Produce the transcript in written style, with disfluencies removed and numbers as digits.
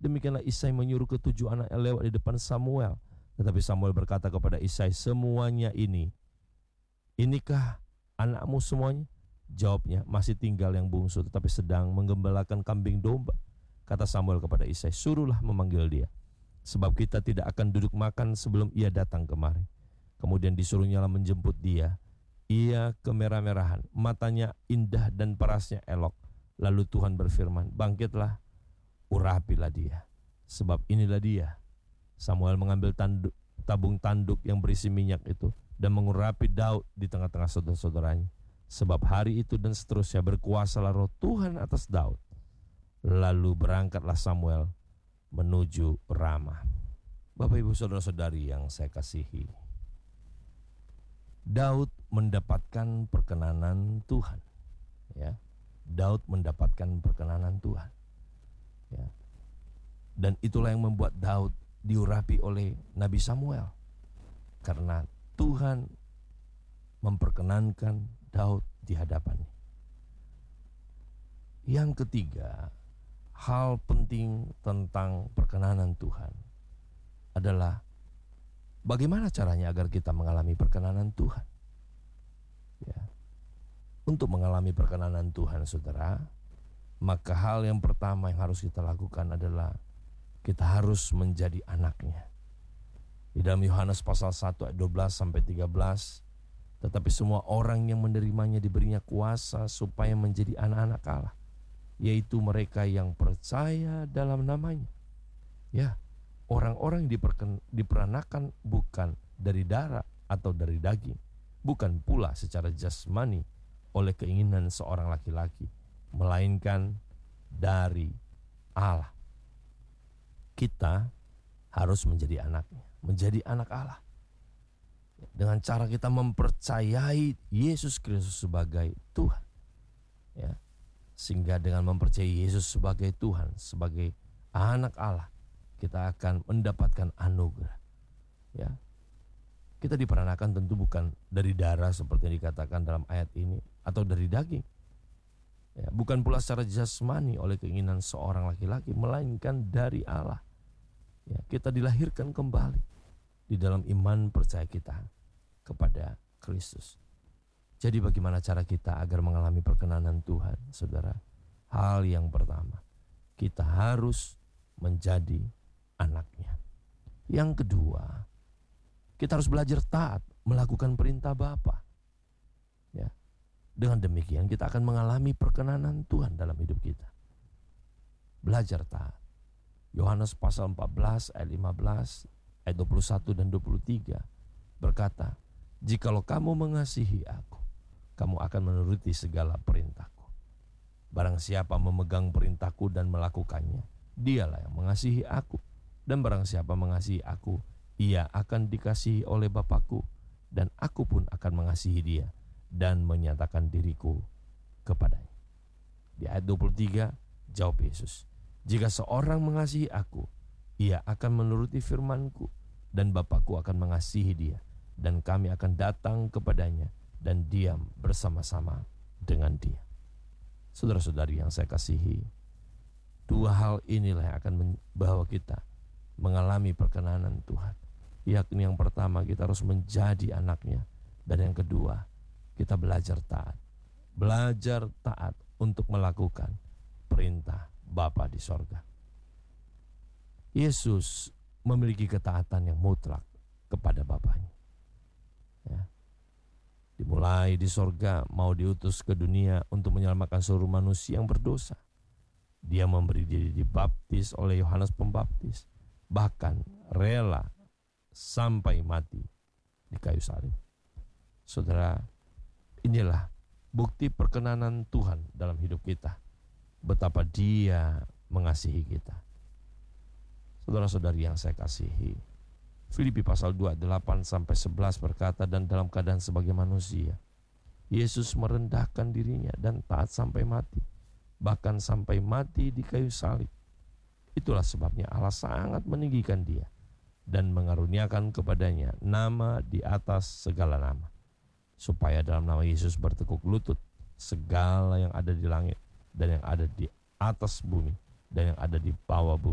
Demikianlah Isai menyuruh ketujuh anaknya lewat di depan Samuel. Tetapi Samuel berkata kepada Isai, semuanya inikah anakmu semuanya? Jawabnya, masih tinggal yang bungsu tetapi sedang menggembalakan kambing domba. Kata Samuel kepada Isai, suruhlah memanggil dia, sebab kita tidak akan duduk makan sebelum ia datang kemari. Kemudian disuruhnyalah menjemput dia. Ia kemerah-merahan, matanya indah dan parasnya elok. Lalu Tuhan berfirman, bangkitlah, urapilah dia, sebab inilah dia. Samuel mengambil tabung tanduk yang berisi minyak itu dan mengurapi Daud di tengah-tengah saudara-saudaranya. Sebab hari itu dan seterusnya berkuasalah roh Tuhan atas Daud. Lalu berangkatlah Samuel menuju Ramah. Bapak ibu saudara-saudari yang saya kasihi, Daud mendapatkan perkenanan Tuhan. Ya, Daud mendapatkan perkenanan Tuhan. Ya. Dan itulah yang membuat Daud diurapi oleh Nabi Samuel. Karena Tuhan memperkenankan Daud di hadapannya. Yang ketiga, hal penting tentang perkenanan Tuhan adalah bagaimana caranya agar kita mengalami perkenanan Tuhan. Ya. Untuk mengalami perkenanan Tuhan, saudara, maka hal yang pertama yang harus kita lakukan adalah kita harus menjadi anaknya. Di dalam Yohanes pasal 1 ayat 12 sampai 13, tetapi semua orang yang menerimanya diberinya kuasa supaya menjadi anak-anak Allah, yaitu mereka yang percaya dalam namanya. Ya, orang-orang yang diperanakan bukan dari darah atau dari daging, bukan pula secara jasmani oleh keinginan seorang laki-laki, melainkan dari Allah. Kita harus menjadi anaknya, menjadi anak Allah, dengan cara kita mempercayai Yesus Kristus sebagai Tuhan. Ya, sehingga dengan mempercayai Yesus sebagai Tuhan, sebagai anak Allah, kita akan mendapatkan anugerah. Ya, kita diperanakan tentu bukan dari darah seperti yang dikatakan dalam ayat ini, atau dari daging. Ya, bukan pula secara jasmani oleh keinginan seorang laki-laki, melainkan dari Allah. Ya, kita dilahirkan kembali di dalam iman percaya kita kepada Kristus. Jadi bagaimana cara kita agar mengalami perkenanan Tuhan, saudara? Hal yang pertama, kita harus menjadi anaknya. Yang kedua, kita harus belajar taat melakukan perintah Bapa. Ya. Dengan demikian kita akan mengalami perkenanan Tuhan dalam hidup kita. Belajar taat. Yohanes pasal 14 ayat 15, ayat 21 dan 23 berkata, jikalau kamu mengasihi aku, kamu akan menuruti segala perintahku. Barang siapa memegang perintahku dan melakukannya, dialah yang mengasihi aku. Dan barang siapa mengasihi aku, ia akan dikasihi oleh Bapakku, dan aku pun akan mengasihi dia dan menyatakan diriku kepadanya. Di ayat 23 jawab Yesus, jika seorang mengasihi aku, ia akan menuruti firman-Ku, dan Bapakku akan mengasihi dia, dan kami akan datang kepadanya dan diam bersama-sama dengan dia. Saudara-saudari yang saya kasihi, dua hal inilah yang akan membawa kita mengalami perkenanan Tuhan. Yakni yang pertama, kita harus menjadi anaknya, dan yang kedua, kita belajar taat. Belajar taat untuk melakukan perintah Bapa di sorga. Yesus memiliki ketaatan yang mutlak kepada Bapanya. Ya. Dimulai di sorga, mau diutus ke dunia untuk menyelamatkan seluruh manusia yang berdosa. Dia memberi diri dibaptis oleh Yohanes Pembaptis, bahkan rela sampai mati di kayu salib. Saudara, inilah bukti perkenanan Tuhan dalam hidup kita. Betapa Dia mengasihi kita. Saudara-saudari yang saya kasihi, Filipi pasal 2 8 sampai 11 berkata, dan dalam keadaan sebagai manusia, Yesus merendahkan dirinya dan taat sampai mati, bahkan sampai mati di kayu salib. Itulah sebabnya Allah sangat meninggikan Dia dan mengaruniakan kepadanya nama di atas segala nama, supaya dalam nama Yesus bertekuk lutut segala yang ada di langit dan yang ada di atas bumi dan yang ada di bawah bumi,